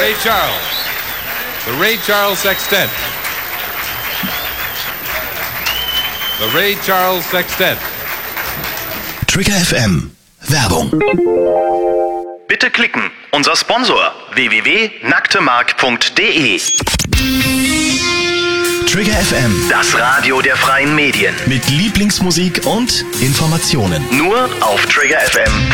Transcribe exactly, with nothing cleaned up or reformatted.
Ray Charles. The Ray Charles Sextet. The Ray Charles Sextet. Trigger F M. Werbung. Bitte klicken. Unser Sponsor w w w punkt nacktemark punkt d e. Trigger F M. Das Radio der freien Medien. Mit Lieblingsmusik und Informationen. Nur auf Trigger F M.